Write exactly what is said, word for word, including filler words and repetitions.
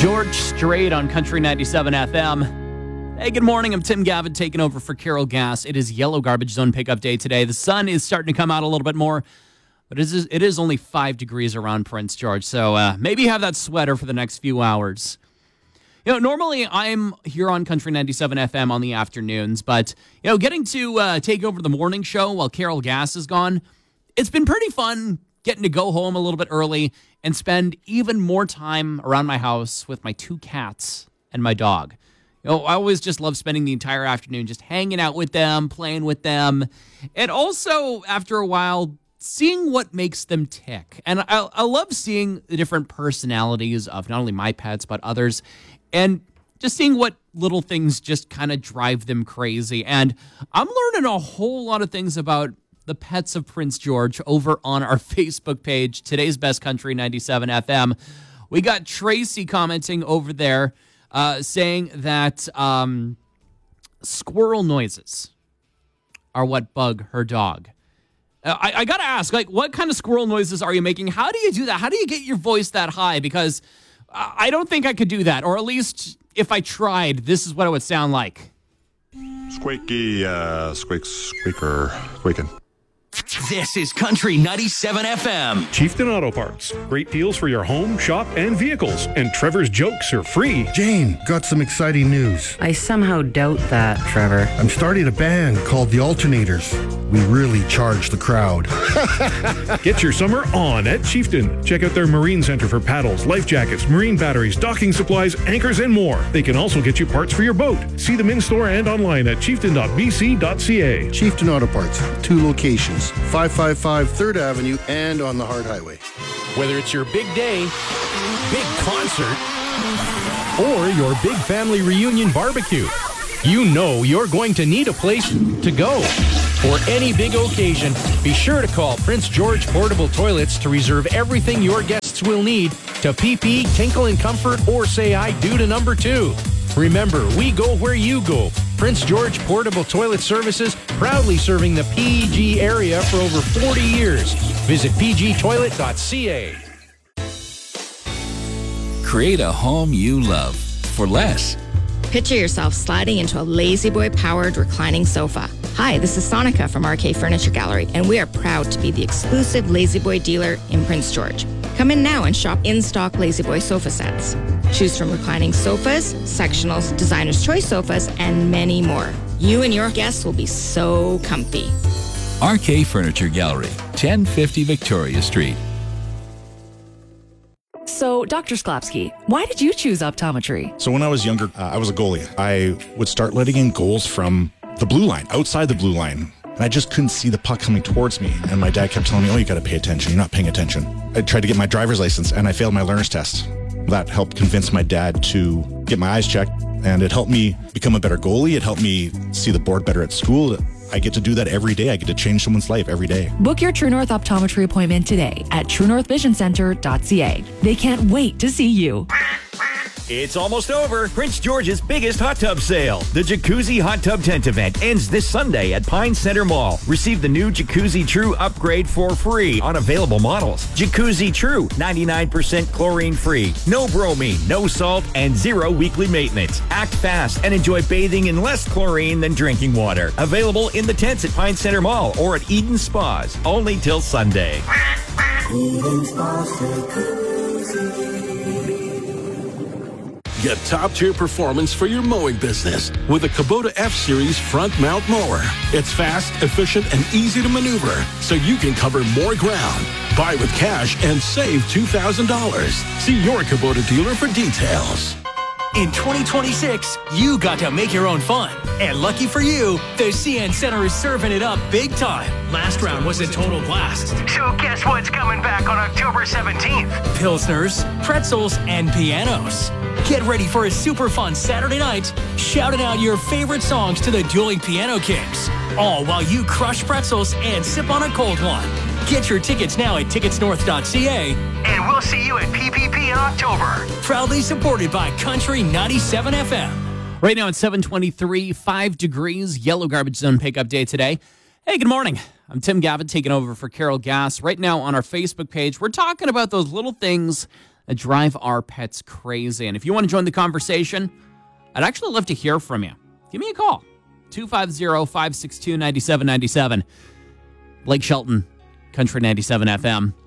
George Strait on Country ninety-seven F M. Hey, good morning. I'm Tim Gavin taking over for Carol Gass. It is Yellow Garbage Zone pickup day today. The sun is starting to come out a little bit more, but it is, it is only five degrees around Prince George, so uh, maybe have that sweater for the next few hours. You know, normally I'm here on Country ninety-seven F M on the afternoons, but, you know, getting to uh, take over the morning show while Carol Gass is gone, it's been pretty fun getting to go home a little bit early and spend even more time around my house with my two cats and my dog. You know, I always just love spending the entire afternoon just hanging out with them, playing with them, and also, after a while, seeing what makes them tick. And I, I love seeing the different personalities of not only my pets, but others, and just seeing what little things just kind of drive them crazy. And I'm learning a whole lot of things about the pets of Prince George over on our Facebook page, Today's Best Country ninety-seven F M. We got Tracy commenting over there uh, saying that um, squirrel noises are what bug her dog. Uh, I, I got to ask, like, what kind of squirrel noises are you making? How do you do that? How do you get your voice that high? Because I don't think I could do that. Or at least if I tried, this is what it would sound like. Squeaky, uh, squeak, squeaker, squeaking. This is Country ninety-seven F M. Chieftain Auto Parts. Great deals for your home, shop, and vehicles. And Trevor's jokes are free. Jane, got some exciting news. I somehow doubt that, Trevor. I'm starting a band called The Alternators. We really charge the crowd. Get your summer on at Chieftain. Check out their Marine Center for paddles, life jackets, marine batteries, docking supplies, anchors, and more. They can also get you parts for your boat. See them in-store and online at chieftain dot b c dot c a. Chieftain Auto Parts, two locations, five five five third Avenue and on the Hard Highway. Whether it's your big day, big concert, or your big family reunion barbecue, you know you're going to need a place to go. For any big occasion, be sure to call Prince George Portable Toilets to reserve everything your guests will need to pee-pee, tinkle in comfort, or say I do to number two. Remember, we go where you go. Prince George Portable Toilet Services, proudly serving the P G area for over forty years. Visit p g toilet dot c a. Create a home you love for less. Picture yourself sliding into a La-Z-Boy-powered reclining sofa. Hi, this is Sonica from R K Furniture Gallery, and we are proud to be the exclusive La-Z-Boy dealer in Prince George. Come in now and shop in-stock La-Z-Boy sofa sets. Choose from reclining sofas, sectionals, designer's choice sofas, and many more. You and your guests will be so comfy. R K Furniture Gallery, ten fifty Victoria Street. So, Doctor Sklapski, why did you choose optometry? So when I was younger, uh, I was a goalie. I would start letting in goals from the blue line, outside the blue line. And I just couldn't see the puck coming towards me. And my dad kept telling me, oh, you got to pay attention. You're not paying attention. I tried to get my driver's license and I failed my learner's test. That helped convince my dad to get my eyes checked. And it helped me become a better goalie. It helped me see the board better at school. I get to do that every day. I get to change someone's life every day. Book your True North optometry appointment today at true north vision center dot c a. They can't wait to see you. It's almost over. Prince George's biggest hot tub sale. The Jacuzzi Hot Tub Tent event ends this Sunday at Pine Center Mall. Receive the new Jacuzzi True upgrade for free on available models. Jacuzzi True, ninety-nine percent chlorine free, no bromine, no salt, and zero weekly maintenance. Act fast and enjoy bathing in less chlorine than drinking water. Available in the tents at Pine Center Mall or at Eden Spas. Only till Sunday. Eden Spas Jacuzzi. Get top-tier performance for your mowing business with the Kubota F-Series front mount mower. It's fast, efficient, and easy to maneuver, so you can cover more ground. Buy with cash and save two thousand dollars. See your Kubota dealer for details. In twenty twenty-six, you got to make your own fun. And lucky for you, the C N Center is serving it up big time. Last round was a total blast. So guess what's coming back on October seventeenth? Pilsners, pretzels, and pianos. Get ready for a super fun Saturday night, shouting out your favorite songs to the dueling Piano Kings. All while you crush pretzels and sip on a cold one. Get your tickets now at tickets north dot c a. And we'll see you at P P P in October. Proudly supported by Country ninety-seven F M. Right now it's seven twenty-three, five degrees, Yellow Garbage Zone pickup day today. Hey, good morning. I'm Tim Gavin taking over for Carol Gass. Right now on our Facebook page, we're talking about those little things that drive our pets crazy. And if you want to join the conversation, I'd actually love to hear from you. Give me a call. two five zero, five six two, nine seven nine seven. Blake Shelton, Country ninety-seven F M.